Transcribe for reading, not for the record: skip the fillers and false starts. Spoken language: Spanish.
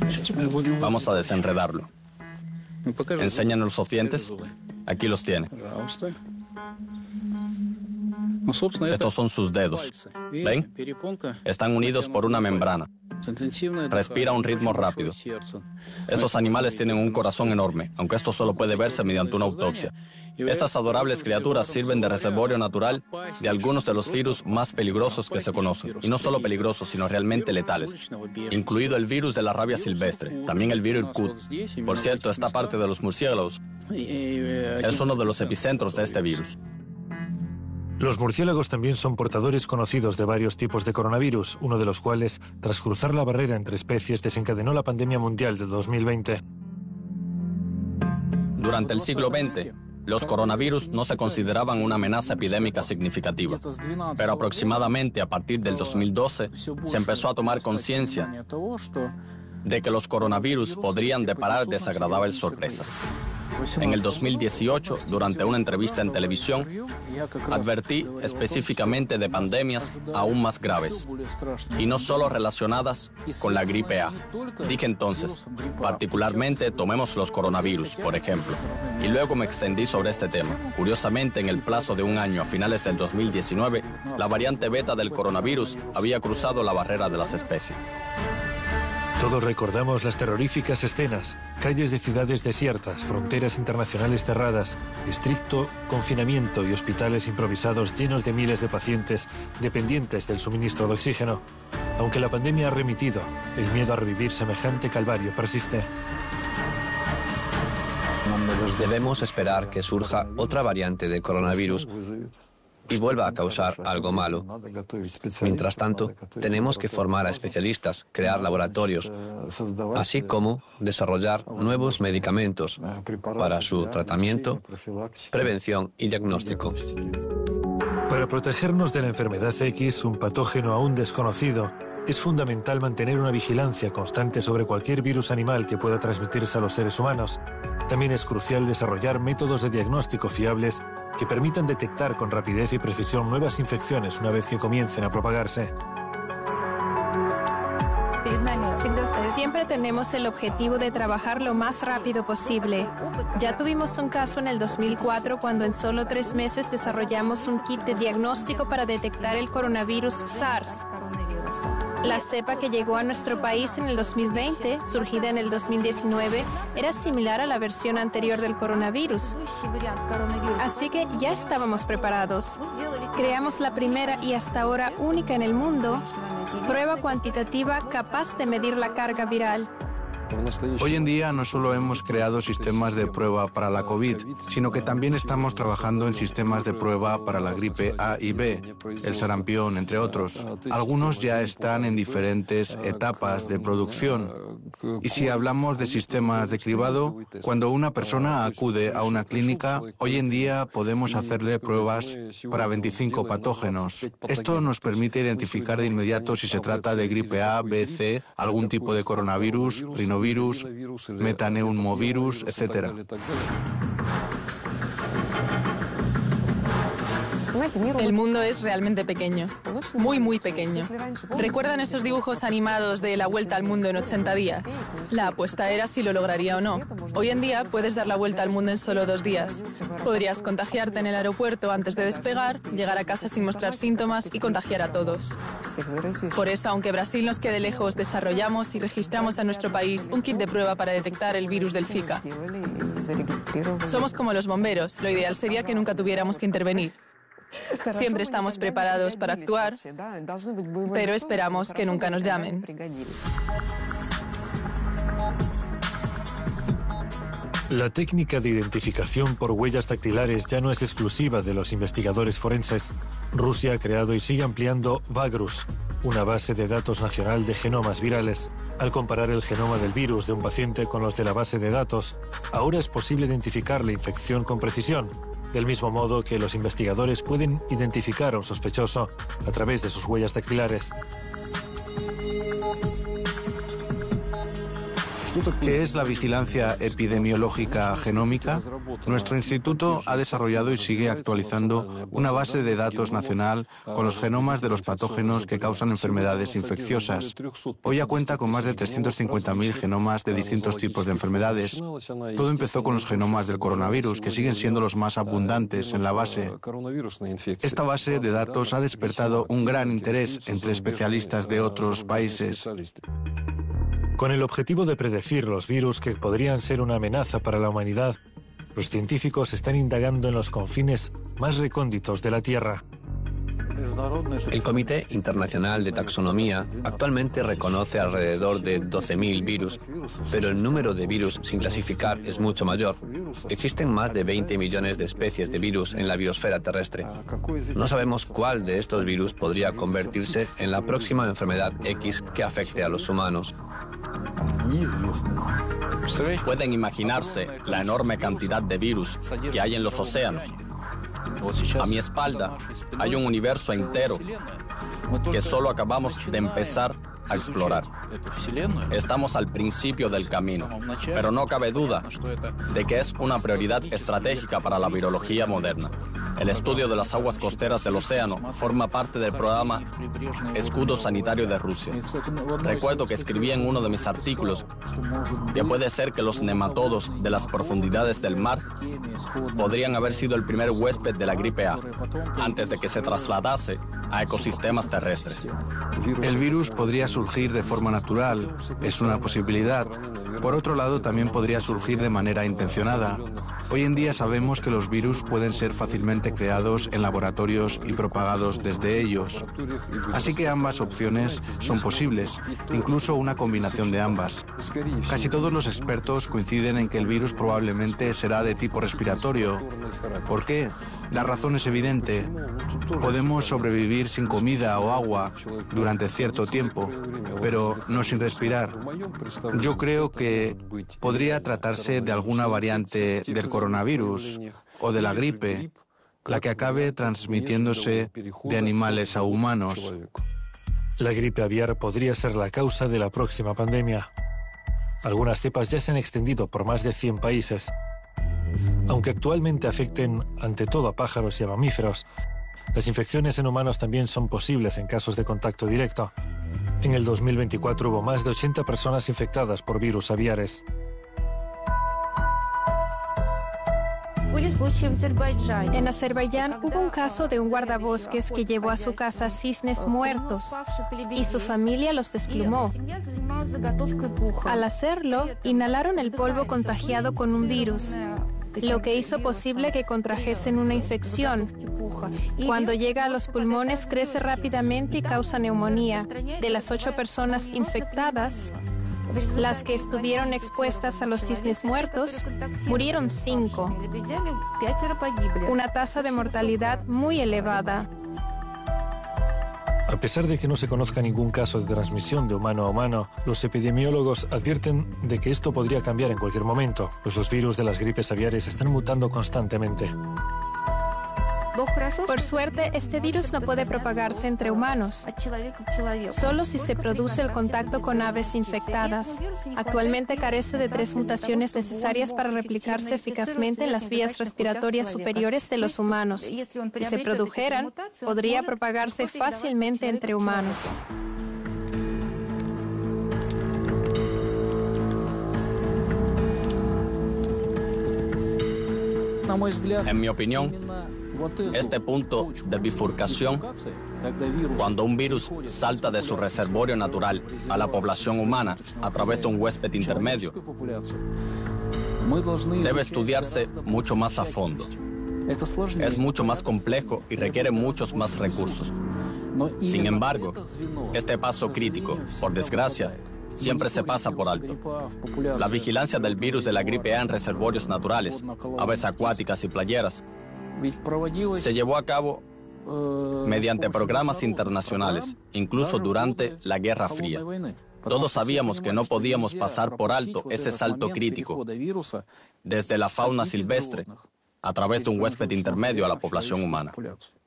Vamos a desenredarlo. ¿Enséñanos los dientes? Aquí los tiene. Estos son sus dedos. ¿Ven? Están unidos por una membrana. Respira a un ritmo rápido. Estos animales tienen un corazón enorme, aunque esto solo puede verse mediante una autopsia. Estas adorables criaturas sirven de reservorio natural de algunos de los virus más peligrosos que se conocen. Y no solo peligrosos, sino realmente letales, incluido el virus de la rabia silvestre, también el virus Irkut. Por cierto, esta parte de los murciélagos es uno de los epicentros de este virus. Los murciélagos también son portadores conocidos de varios tipos de coronavirus, uno de los cuales, tras cruzar la barrera entre especies, desencadenó la pandemia mundial de 2020. Durante el siglo XX, los coronavirus no se consideraban una amenaza epidémica significativa, pero aproximadamente a partir del 2012 se empezó a tomar conciencia de que los coronavirus podrían deparar desagradables sorpresas. En el 2018, durante una entrevista en televisión, advertí específicamente de pandemias aún más graves, y no solo relacionadas con la gripe A. Dije entonces, particularmente tomemos los coronavirus, por ejemplo, y luego me extendí sobre este tema. Curiosamente, en el plazo de un año, a finales del 2019, la variante beta del coronavirus había cruzado la barrera de las especies. Todos recordamos las terroríficas escenas, calles de ciudades desiertas, fronteras internacionales cerradas, estricto confinamiento y hospitales improvisados llenos de miles de pacientes dependientes del suministro de oxígeno. Aunque la pandemia ha remitido, el miedo a revivir semejante calvario persiste. Debemos esperar que surja otra variante de coronavirus y vuelva a causar algo malo. Mientras tanto, tenemos que formar a especialistas, crear laboratorios, así como desarrollar nuevos medicamentos para su tratamiento, prevención y diagnóstico. Para protegernos de la enfermedad X, un patógeno aún desconocido, es fundamental mantener una vigilancia constante sobre cualquier virus animal que pueda transmitirse a los seres humanos. También es crucial desarrollar métodos de diagnóstico fiables que permitan detectar con rapidez y precisión nuevas infecciones una vez que comiencen a propagarse. Siempre tenemos el objetivo de trabajar lo más rápido posible. Ya tuvimos un caso en el 2004 cuando en solo 3 meses desarrollamos un kit de diagnóstico para detectar el coronavirus SARS. La cepa que llegó a nuestro país en el 2020, surgida en el 2019, era similar a la versión anterior del coronavirus. Así que ya estábamos preparados. Creamos la primera y hasta ahora única en el mundo prueba cuantitativa capaz de medir la carga viral. Hoy en día no solo hemos creado sistemas de prueba para la COVID, sino que también estamos trabajando en sistemas de prueba para la gripe A y B, el sarampión, entre otros. Algunos ya están en diferentes etapas de producción. Y si hablamos de sistemas de cribado, cuando una persona acude a una clínica, hoy en día podemos hacerle pruebas para 25 patógenos. Esto nos permite identificar de inmediato si se trata de gripe A, B, C, algún tipo de coronavirus, rinovirus, metaneumovirus, etc. El mundo es realmente pequeño, muy, muy pequeño. ¿Recuerdan esos dibujos animados de La Vuelta al Mundo en 80 días? La apuesta era si lo lograría o no. Hoy en día puedes dar la vuelta al mundo en solo 2 días. Podrías contagiarte en el aeropuerto antes de despegar, llegar a casa sin mostrar síntomas y contagiar a todos. Por eso, aunque Brasil nos quede lejos, desarrollamos y registramos en nuestro país un kit de prueba para detectar el virus del Zika. Somos como los bomberos. Lo ideal sería que nunca tuviéramos que intervenir. Siempre estamos preparados para actuar, pero esperamos que nunca nos llamen. La técnica de identificación por huellas dactilares ya no es exclusiva de los investigadores forenses. Rusia ha creado y sigue ampliando VAGRUS, una base de datos nacional de genomas virales. Al comparar el genoma del virus de un paciente con los de la base de datos, ahora es posible identificar la infección con precisión, del mismo modo que los investigadores pueden identificar a un sospechoso a través de sus huellas dactilares. ¿Qué es la vigilancia epidemiológica genómica? Nuestro instituto ha desarrollado y sigue actualizando una base de datos nacional con los genomas de los patógenos que causan enfermedades infecciosas. Hoy ya cuenta con más de 350.000 genomas de distintos tipos de enfermedades. Todo empezó con los genomas del coronavirus, que siguen siendo los más abundantes en la base. Esta base de datos ha despertado un gran interés entre especialistas de otros países. Con el objetivo de predecir los virus que podrían ser una amenaza para la humanidad, los científicos están indagando en los confines más recónditos de la Tierra. El Comité Internacional de Taxonomía actualmente reconoce alrededor de 12.000 virus, pero el número de virus sin clasificar es mucho mayor. Existen más de 20 millones de especies de virus en la biosfera terrestre. No sabemos cuál de estos virus podría convertirse en la próxima enfermedad X que afecte a los humanos. Pueden imaginarse la enorme cantidad de virus que hay en los océanos. A mi espalda hay un universo entero que solo acabamos de empezar a explorar. Estamos al principio del camino, pero no cabe duda de que es una prioridad estratégica para la virología moderna. El estudio de las aguas costeras del océano forma parte del programa Escudo Sanitario de Rusia. Recuerdo que escribí en uno de mis artículos que puede ser que los nematodos de las profundidades del mar podrían haber sido el primer huésped de la gripe A, antes de que se trasladase a ecosistemas terrestres. El virus podría surgir de forma natural, es una posibilidad. Por otro lado, también podría surgir de manera intencionada. Hoy en día sabemos que los virus pueden ser fácilmente creados en laboratorios y propagados desde ellos. Así que ambas opciones son posibles, incluso una combinación de ambas. Casi todos los expertos coinciden en que el virus probablemente será de tipo respiratorio. ¿Por qué? La razón es evidente. Podemos sobrevivir sin comida o agua durante cierto tiempo, pero no sin respirar. Yo creo que podría tratarse de alguna variante del coronavirus o de la gripe, la que acabe transmitiéndose de animales a humanos. La gripe aviar podría ser la causa de la próxima pandemia. Algunas cepas ya se han extendido por más de 100 países. Aunque actualmente afecten ante todo a pájaros y a mamíferos, las infecciones en humanos también son posibles en casos de contacto directo. En el 2024 hubo más de 80 personas infectadas por virus aviares. En Azerbaiyán hubo un caso de un guardabosques que llevó a su casa cisnes muertos y su familia los desplumó. Al hacerlo, inhalaron el polvo contagiado con un virus, lo que hizo posible que contrajesen una infección. Cuando llega a los pulmones, crece rápidamente y causa neumonía. De las 8 personas infectadas, las que estuvieron expuestas a los cisnes muertos, murieron 5. Una tasa de mortalidad muy elevada. A pesar de que no se conozca ningún caso de transmisión de humano a humano, los epidemiólogos advierten de que esto podría cambiar en cualquier momento, pues los virus de las gripes aviares están mutando constantemente. Por suerte, este virus no puede propagarse entre humanos, solo si se produce el contacto con aves infectadas. Actualmente carece de 3 mutaciones necesarias para replicarse eficazmente en las vías respiratorias superiores de los humanos. Si se produjeran, podría propagarse fácilmente entre humanos. En mi opinión, este punto de bifurcación, cuando un virus salta de su reservorio natural a la población humana a través de un huésped intermedio, debe estudiarse mucho más a fondo. Es mucho más complejo y requiere muchos más recursos. Sin embargo, este paso crítico, por desgracia, siempre se pasa por alto. La vigilancia del virus de la gripe A en reservorios naturales, aves acuáticas y playeras, se llevó a cabo mediante programas internacionales, incluso durante la Guerra Fría. Todos sabíamos que no podíamos pasar por alto ese salto crítico desde la fauna silvestre a través de un huésped intermedio a la población humana.